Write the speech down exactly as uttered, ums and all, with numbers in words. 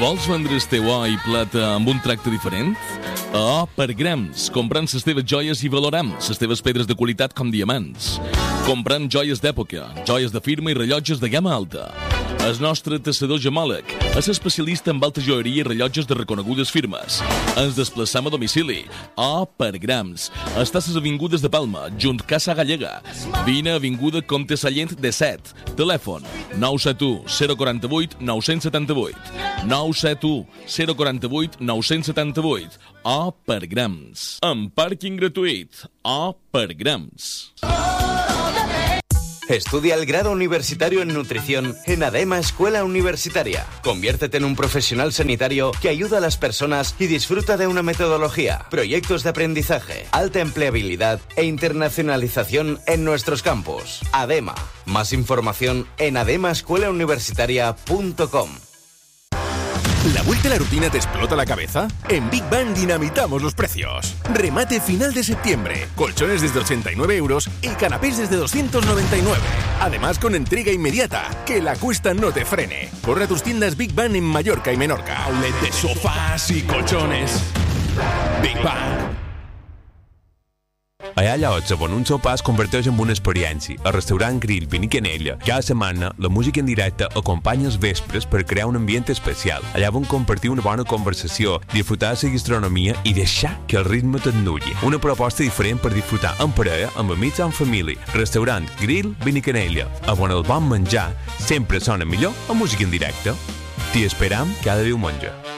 Vols vendre el teu or i plata amb un tracte diferent? A O per grams, comprant les teves joies i valorem les teves pedres de qualitat com diamants. Comprant joies d'època, joies de firma i rellotges de gamma alta. El nostre tassador gemòleg és especialista en alta joieria i rellotges de reconegudes firmes. Ens desplaçam a domicili. O per grams. Estàs a les avingudes de Palma, junt Casa Gallega. Vine a avinguda Comte Sallent de set. Telèfon nou set u zero quatre vuit nou set vuit. nou set u zero quatre vuit nou set vuit. O per grams. Amb pàrquing gratuït. O per grams. Estudia el grado universitario en nutrición en ADEMA Escuela Universitaria. Conviértete en un profesional sanitario que ayuda a las personas y disfruta de una metodología, proyectos de aprendizaje, alta empleabilidad e internacionalización en nuestros campus. ADEMA. Más información en adema escuela universitaria punto com. ¿La vuelta a la rutina te explota la cabeza? En Big Bang dinamitamos los precios. Remate final de septiembre. Colchones desde ochenta y nueve euros y canapés desde doscientos noventa y nueve. Además con entrega inmediata. Que la cuesta no te frene. Corre a tus tiendas Big Bang en Mallorca y Menorca. Outlet de sofás y colchones. Big Bang. Allà a Llotja, on un sopar es converteix en una experiència. El restaurant Grill Vini Canella, cada setmana, la música en directe acompanya els vespres per crear un ambient especial. Allà on compartir una bona conversació, disfrutar de la gastronomia i deixar que el ritme t'ennulli. Una proposta diferent per disfrutar en parella, amb amics o en família. Restaurant Grill Vini Canella, on el bon menjar sempre sona millor amb música en directe. T'hi esperam cada diumenge.